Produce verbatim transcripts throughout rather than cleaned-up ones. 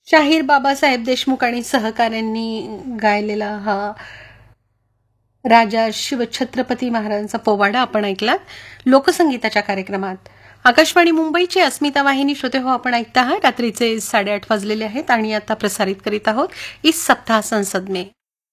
शाहीर बाबासाहेब देशमुख आणि सहकाऱ्यांनी गायलेला हा राजा शिवछत्रपती महाराजांचा पोवाडा आपण ऐकलात लोकसंगीताच्या कार्यक्रमात. आकाशवाणी मुंबईची अस्मिता वाहिनी श्रोते हो आपण ऐकता आहात. रात्रीचे साडेआठ वाजलेले आहेत आणि आता प्रसारित करीत आहोत इस सप्ताह संसद में.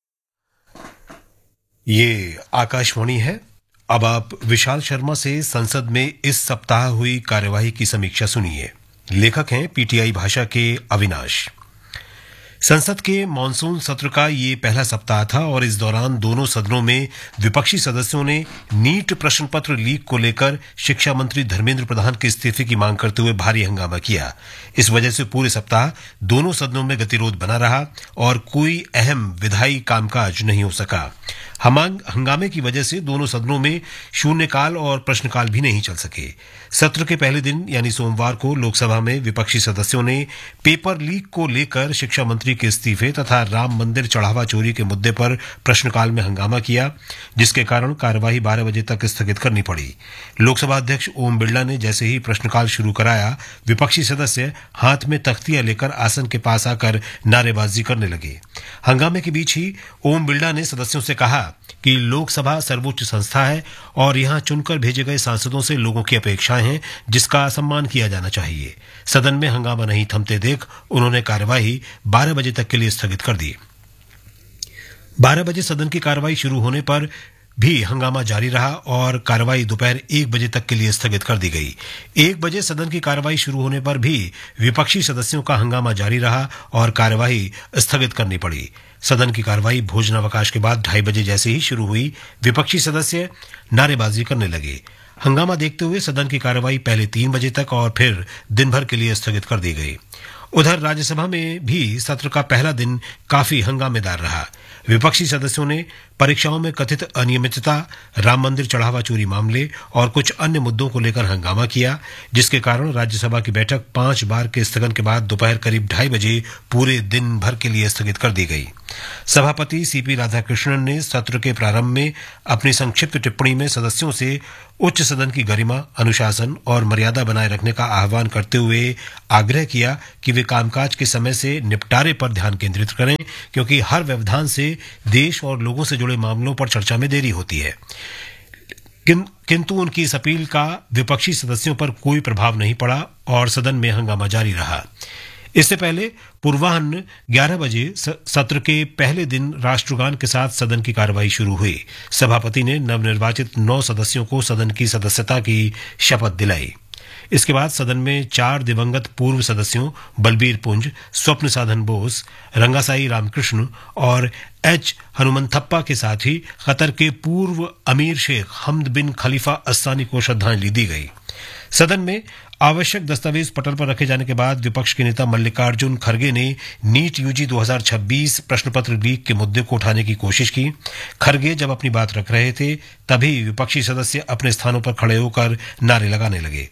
ये आकाशवाणी है. अब आप विशाल शर्मा से संसद में इस सप्ताह हुई कार्यवाही की समीक्षा सुनिए. लेखक हैं पीटीआई भाषा के अविनाश. संसद के मानसून सत्र का ये पहला सप्ताह था और इस दौरान दोनों सदनों में विपक्षी सदस्यों ने नीट प्रश्न पत्र लीक को लेकर शिक्षा मंत्री धर्मेंद्र प्रधान के इस्तीफे की मांग करते हुए भारी हंगामा किया. इस वजह से पूरे सप्ताह दोनों सदनों में गतिरोध बना रहा और कोई अहम विधायी कामकाज नहीं हो सका. हंगामे की वजह से दोनों सदनों में शून्यकाल और प्रश्नकाल भी नहीं चल सके. सत्र के पहले दिन यानी सोमवार को लोकसभा में विपक्षी सदस्यों ने पेपर लीक को लेकर शिक्षा मंत्री के इस्तीफे तथा राम मंदिर चढ़ावा चोरी के मुद्दे पर प्रश्नकाल में हंगामा किया, जिसके कारण कार्यवाही बारह बजे तक स्थगित करनी पड़ी. लोकसभा अध्यक्ष ओम बिरला ने जैसे ही प्रश्नकाल शुरू कराया, विपक्षी सदस्य हाथ में तख्तियां लेकर आसन के पास आकर नारेबाजी करने लगे. हंगामे के बीच ही ओम बिरला ने सदस्यों से कहा कि लोकसभा सर्वोच्च संस्था है और यहां चुनकर भेजे गए सांसदों से लोगों की अपेक्षाएं हैं, जिसका सम्मान किया जाना चाहिए. सदन में हंगामा नहीं थमते देख उन्होंने कार्यवाही बारह बजे तक के लिए स्थगित कर दी. बारह बजे सदन की कार्यवाही शुरू होने पर भी हंगामा जारी रहा और कार्यवाही दोपहर एक बजे तक के लिए स्थगित कर दी गई. एक बजे सदन की कार्यवाही शुरू होने पर भी विपक्षी सदस्यों का हंगामा जारी रहा और कार्यवाही स्थगित करनी पड़ी. सदन की कार्यवाही भोजनावकाश के बाद ढाई बजे जैसे ही शुरू हुई, विपक्षी सदस्य नारेबाजी करने लगे. हंगामा देखते हुए सदन की कार्यवाही पहले तीन बजे तक और फिर दिन भर के लिए स्थगित कर दी गई. उधर राज्यसभा में भी सत्र का पहला दिन काफी हंगामेदार रहा. विपक्षी सदस्यों ने परीक्षाओं में कथित अनियमितता, राम मंदिर चढ़ावा चोरी मामले और कुछ अन्य मुद्दों को लेकर हंगामा किया, जिसके कारण राज्यसभा की बैठक पांच बार के स्थगन के बाद दोपहर करीब ढाई बजे पूरे दिन भर के लिए स्थगित कर दी गई. सभापति सीपी राधाकृष्णन ने सत्र के प्रारंभ में अपनी संक्षिप्त टिप्पणी में सदस्यों से उच्च सदन की गरिमा, अनुशासन और मर्यादा बनाए रखने का आह्वान करते हुए आग्रह किया कि वे कामकाज के समय से निपटारे पर ध्यान केंद्रित करें, क्योंकि हर व्यवधान से देश और लोगों से जुड़े मामलों पर चर्चा में देरी होती है. किन, किंतु उनकी इस अपील का विपक्षी सदस्यों पर कोई प्रभाव नहीं पड़ा और सदन में हंगामा जारी रहा. इससे पहले पूर्वाह्न ग्यारह बजे सत्र के पहले दिन राष्ट्रगान के साथ सदन की कार्यवाही शुरू हुई. सभापति ने नवनिर्वाचित नौ सदस्यों को सदन की सदस्यता की शपथ दिलाई. इसके बाद सदन में चार दिवंगत पूर्व सदस्यों बलबीर पुंज, स्वप्न साधन बोस, रंगासाई रामकृष्ण और एच हनुमंथप्पा के साथ ही कतर के पूर्व अमीर शेख हमद बिन खलीफा अस्सानी को श्रद्धांजलि दी गई. सदन में आवश्यक दस्तावेज पटल पर रखे जाने के बाद विपक्ष के नेता मल्लिकार्जुन खड़गे ने नीट यूजी दो हज़ार छब्बीस प्रश्न पत्र लीक के मुद्दे को उठाने की कोशिश की. खड़गे जब अपनी बात रख रहे थे, तभी विपक्षी सदस्य अपने स्थानों पर खड़े होकर नारे लगाने लगे.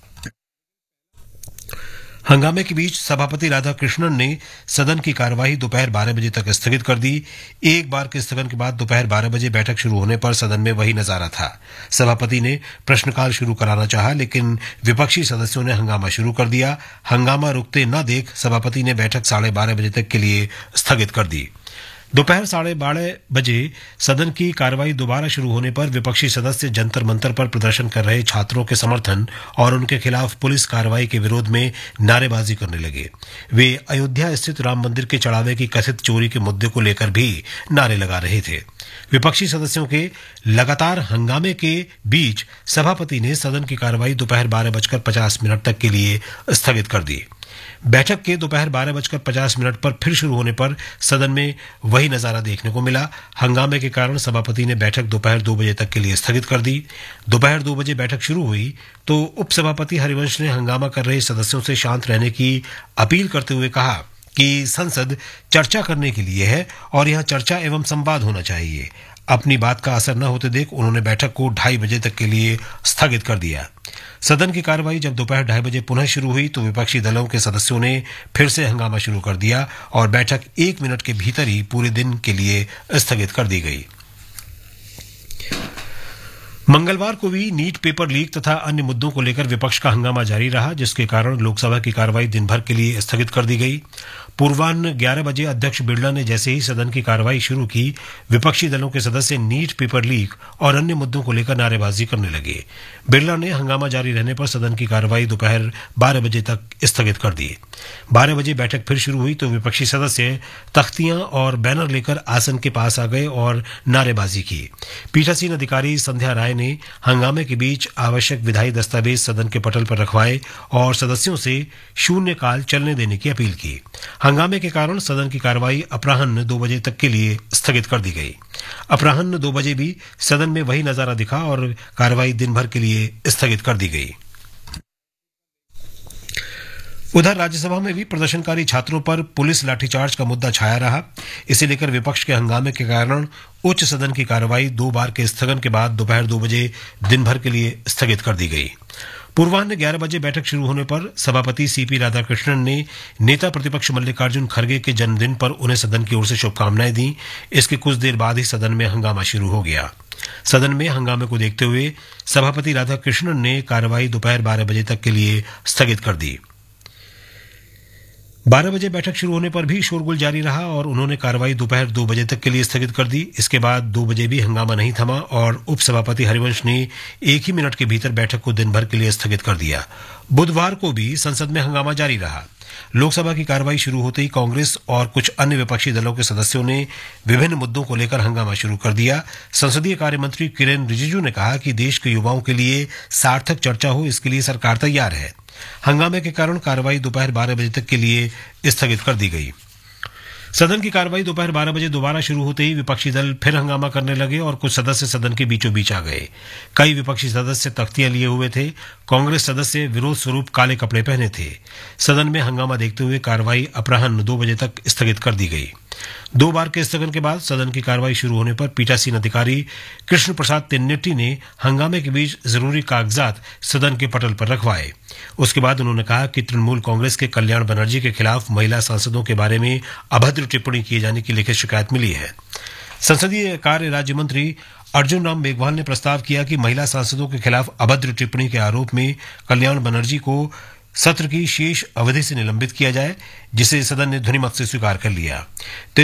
हंगामे के बीच सभापति राधाकृष्णन ने सदन की कार्यवाही दोपहर बारह बजे तक स्थगित कर दी. एक बार के स्थगन के बाद दोपहर बारह बजे बैठक शुरू होने पर सदन में वही नजारा था. सभापति ने प्रश्नकाल शुरू कराना चाहा, लेकिन विपक्षी सदस्यों ने हंगामा शुरू कर दिया. हंगामा रुकते न देख सभापति ने बैठक साढ़े बारह बजे तक के लिए स्थगित कर दी. दोपहर साढ़े बारह बजे सदन की कार्यवाही दोबारा शुरू होने पर विपक्षी सदस्य जंतर मंतर पर प्रदर्शन कर रहे छात्रों के समर्थन और उनके खिलाफ पुलिस कार्रवाई के विरोध में नारेबाजी करने लगे. वे अयोध्या स्थित राम मंदिर के चढ़ावे की कथित चोरी के मुद्दे को लेकर भी नारे लगा रहे थे. विपक्षी सदस्यों के लगातार हंगामे के बीच सभापति ने सदन की कार्यवाही दोपहर बारह बजकर पचास मिनट तक के लिए स्थगित कर दी. बैठक के दोपहर बारह बजकर पचास मिनट पर फिर शुरू होने पर सदन में वही नजारा देखने को मिला. हंगामे के कारण सभापति ने बैठक दोपहर दो बजे तक के लिए स्थगित कर दी. दोपहर दो बजे बैठक शुरू हुई तो उपसभापति हरिवंश ने हंगामा कर रहे सदस्यों से शांत रहने की अपील करते हुए कहा कि संसद चर्चा करने के लिए है और यहां चर्चा एवं संवाद होना चाहिए. अपनी बात का असर न होते देख उन्होंने बैठक को ढाई बजे तक के लिए स्थगित कर दिया. सदन की कार्यवाही जब दोपहर ढाई बजे पुनः शुरू हुई तो विपक्षी दलों के सदस्यों ने फिर से हंगामा शुरू कर दिया और बैठक एक मिनट के भीतर ही पूरे दिन के लिए स्थगित कर दी गई. मंगलवार को भी नीट पेपर लीक तथा अन्य मुद्दों को लेकर विपक्ष का हंगामा जारी रहा, जिसके कारण लोकसभा की कार्रवाई दिन भर के लिए स्थगित कर दी गई। पूर्वाह्न ग्यारह बजे अध्यक्ष बिरला ने जैसे ही सदन की कार्रवाई शुरू की, विपक्षी दलों के सदस्य नीट पेपर लीक और अन्य मुद्दों को लेकर नारेबाजी करने लगे। बिरला ने हंगामा जारी रहने पर सदन की कार्रवाई दोपहर बारह बजे तक स्थगित कर दी। बारह बजे बैठक फिर शुरू हुई तो विपक्षी सदस्य तख्तियां और बैनर लेकर आसन के पास आ गए और नारेबाजी की। पीठासीन अधिकारी संध्या राय ने हंगामे के बीच आवश्यक विधायी दस्तावेज सदन के पटल पर रखवाए और सदस्यों से शून्यकाल चलने देने की अपील की। हंगामे के कारण सदन की कार्रवाई अपराह्न दो बजे तक के लिए स्थगित कर दी गई। अपराह्न दो बजे भी सदन में वही नजारा दिखा और कार्रवाई दिन भर के लिए स्थगित कर दी गई। उधर राज्यसभा में भी प्रदर्शनकारी छात्रों पर पुलिस लाठीचार्ज का मुद्दा छाया रहा। इसे लेकर विपक्ष के हंगामे के कारण उच्च सदन की कार्रवाई दो बार के स्थगन के बाद दोपहर दो बजे दिन भर के लिए स्थगित कर दी गई। पूर्वाह्न ग्यारह बजे बैठक शुरू होने पर सभापति सीपी राधाकृष्णन ने नेता प्रतिपक्ष मल्लिकार्जुन खड़गे के जन्मदिन पर उन्हें सदन की ओर से शुभकामनाएं दी। इसके कुछ देर बाद ही सदन में हंगामा शुरू हो गया। सदन में हंगामे को देखते हुए सभापति राधाकृष्णन ने कार्रवाई दोपहर बारह बजे तक के लिए स्थगित कर दी। बारह बजे बैठक शुरू होने पर भी शोरगुल जारी रहा और उन्होंने कार्रवाई दोपहर दो बजे तक के लिए स्थगित कर दी। इसके बाद दो बजे भी हंगामा नहीं थमा और उपसभापति हरिवंश ने एक ही मिनट के भीतर बैठक को दिन भर के लिए स्थगित कर दिया। बुधवार को भी संसद में हंगामा जारी रहा। लोकसभा की कार्रवाई शुरू होते ही कांग्रेस और कुछ अन्य विपक्षी दलों के सदस्यों ने विभिन्न मुद्दों को लेकर हंगामा शुरू कर दिया। संसदीय कार्य मंत्री किरेन रिजिजू ने कहा कि देश के युवाओं के लिए सार्थक चर्चा हो, इसके लिए सरकार तैयार है। हंगामे के कारण कार्रवाई दोपहर बारह बजे तक के लिए स्थगित कर दी गई। सदन की कार्रवाई दोपहर बारह बजे दोबारा शुरू होते ही विपक्षी दल फिर हंगामा करने लगे और कुछ सदस्य सदन के बीचों बीच आ गए। कई विपक्षी सदस्य तख्तियां लिए हुए थे। कांग्रेस सदस्य विरोध स्वरूप काले कपड़े पहने थे। सदन में हंगामा देखते हुए कार्रवाई अपराह्न दो बजे तक स्थगित कर दी गई। दो बार के स्थगन के बाद सदन की कार्रवाई शुरू होने पर पीठासीन अधिकारी कृष्ण प्रसाद तेन्नेटी ने हंगामे के बीच जरूरी कागजात सदन के पटल पर रखवाए। उसके बाद उन्होंने कहा कि तृणमूल कांग्रेस के कल्याण बनर्जी के खिलाफ महिला सांसदों के बारे में अभद्र टिप्पणी किए जाने की लिखित शिकायत मिली है। संसदीय कार्य राज्य मंत्री अर्जुन राम मेघवाल ने प्रस्ताव किया कि महिला सांसदों के खिलाफ अभद्र टिप्पणी के आरोप में कल्याण बनर्जी को सत्र की शेष अवधि से निलंबित किया जाए, जिसे सदन ने ध्वनिमत से स्वीकार कर लिया।